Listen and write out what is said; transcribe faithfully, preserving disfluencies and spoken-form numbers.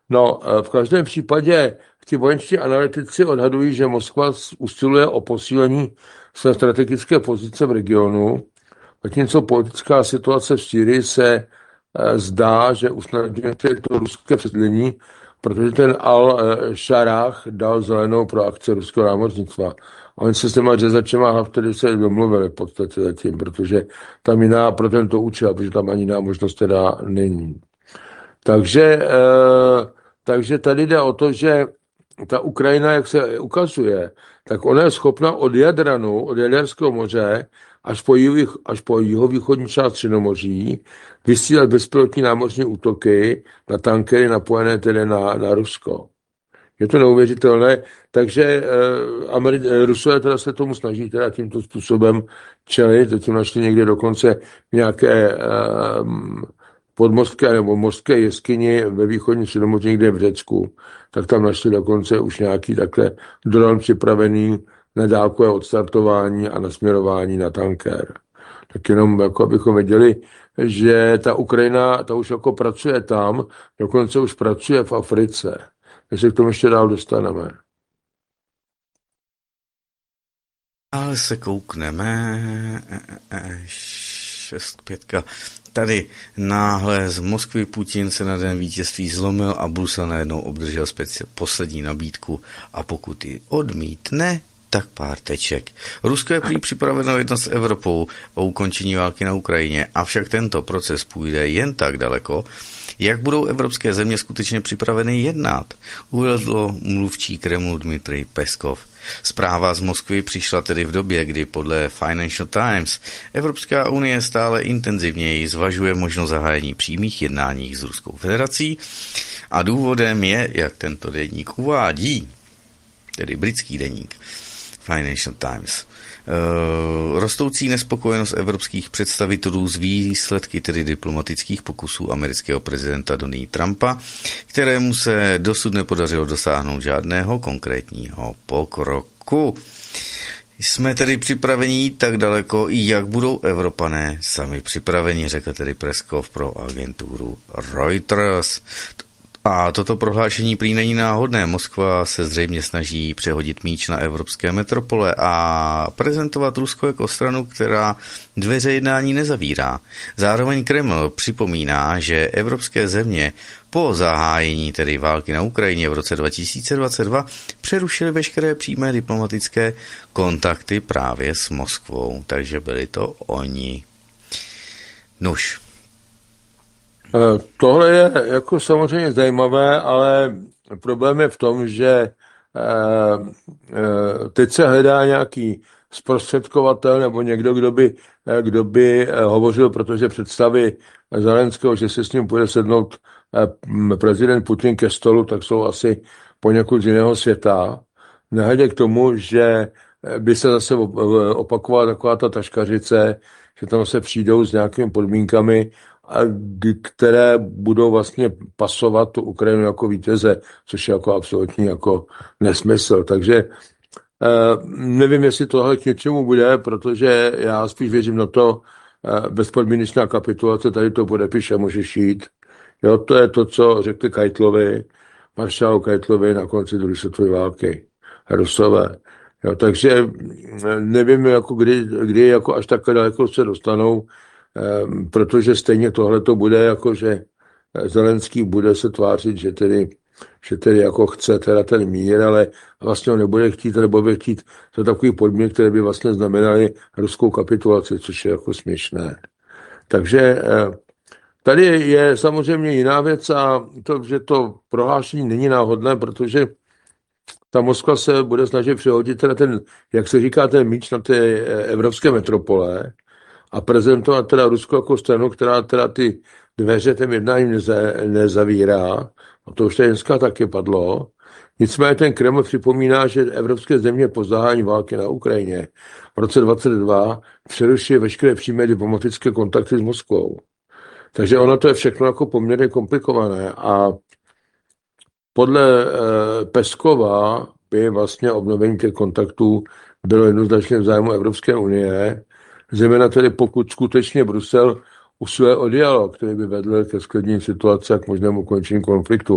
No, v každém případě ti vojenští analytici odhadují, že Moskva usiluje o posílení své strategické pozice v regionu, zatímco politická situace v Sýrii se zdá, že usnadňuje to ruské přesídlení, protože ten Al-Šarách dal zelenou pro akce ruského námořnictva. A oni se s těma řezačema Haftary se domluvili v podstatě zatím, protože tam jiná pro tento účel, protože tam ani jiná možnost teda není. Takže, eh, takže tady jde o to, že ta Ukrajina, jak se ukazuje, tak ona je schopna od Jadranu, od Jaderského moře, až po, jih, až po jihovýchodní část Středomoří vysílat bezpilotní námořní útoky na tankery napojené tedy na, na Rusko. Je to neuvěřitelné, takže eh, Ameri- Rusové teda se tomu snaží teda tímto způsobem čelit, zatím našli někde dokonce nějaké eh, podmořské nebo mořské jeskyni ve východní Středomoří někde v Řecku, tak tam našli dokonce už nějaký takhle dron připravený na dálkové odstartování a nasměrování na tanker. Tak jenom jako abychom věděli, že ta Ukrajina, ta už jako pracuje tam, dokonce už pracuje v Africe. My se k tomu ještě dál dostaneme. Ale se koukneme. šest pětka. Tady náhle z Moskvy Putin se na den vítězství zlomil a Brusel najednou obdržel speci- poslední nabídku a pokud ji odmítne, tak pár teček. Rusko je prý připraveno jednat s Evropou o ukončení války na Ukrajině, avšak tento proces půjde jen tak daleko, jak budou evropské země skutečně připraveny jednat, uvedl mluvčí Kremlu Dmitrij Peskov. Zpráva z Moskvy přišla tedy v době, kdy podle Financial Times Evropská unie stále intenzivněji zvažuje možnost zahájení přímých jednání s Ruskou federací a důvodem je, jak tento deník uvádí, tedy britský deník Financial Times, Uh, rostoucí nespokojenost evropských představitelů z výsledky tedy diplomatických pokusů amerického prezidenta Donalda Trumpa, kterému se dosud nepodařilo dosáhnout žádného konkrétního pokroku. Jsme tedy připraveni jít tak daleko, jak budou Evropané sami připraveni, řekl tedy Peskov pro agenturu Reuters. A toto prohlášení prý není náhodné. Moskva se zřejmě snaží přehodit míč na evropské metropole a prezentovat Rusko jako stranu, která dveře jednání nezavírá. Zároveň Kreml připomíná, že evropské země po zahájení tedy války na Ukrajině v roce dva tisíce dvacet dva přerušily veškeré přímé diplomatické kontakty právě s Moskvou. Takže byli to oni. Nuž. Tohle je jako samozřejmě zajímavé, ale problém je v tom, že teď se hledá nějaký zprostředkovatel nebo někdo, kdo by, kdo by hovořil, protože představy Zelenského, že se s ním půjde sednout prezident Putin ke stolu, tak jsou asi poněkud z jiného světa. Nehledě k tomu, že by se zase opakovala taková ta taškařice, že tam se přijdou s nějakými podmínkami, které budou vlastně pasovat tu Ukrajinu jako vítěze, což je jako absolutní jako nesmysl. Takže eh, nevím, jestli tohle k něčemu bude, protože já spíš věřím na to, eh, bezpodmínečná kapitulace, tady to podepíše, můžeš jít. Jo, to je to, co řekli Kajtlovi, maršálu Kajtlovi na konci druhé světové války. Rusové. Jo, takže nevím, jako kdy, kdy jako až tak daleko se dostanou, protože stejně tohle to bude jako, že Zelenský bude se tvářit, že tedy, že tedy jako chce teda ten mír, ale vlastně on nebude chtít, nebo bude chtít za takový podmínek, které by vlastně znamenaly ruskou kapitulaci, což je jako směšné. Takže tady je samozřejmě jiná věc a to, že to prohlášení není náhodné, protože ta Moskva se bude snažit přehodit teda ten, jak se říká, ten míč na té evropské metropole, a prezentovat teda Rusko jako stranu, která teda ty dveře těm jednáním neza, nezavírá. A to už tady dneska taky padlo. Nicméně ten Kreml připomíná, že evropské země po zahájení války na Ukrajině v roce dvacet dva přerušily veškeré přímé diplomatické kontakty s Moskvou. Takže ono to je všechno jako poměrně komplikované. A podle eh, Peskova by vlastně obnovení těch kontaktů bylo jednoznačně v zájmu Evropské unie, zejména tedy pokud skutečně Brusel usiluje o dialog, který by vedl ke sklidnění situace a k možnému ukončení konfliktu.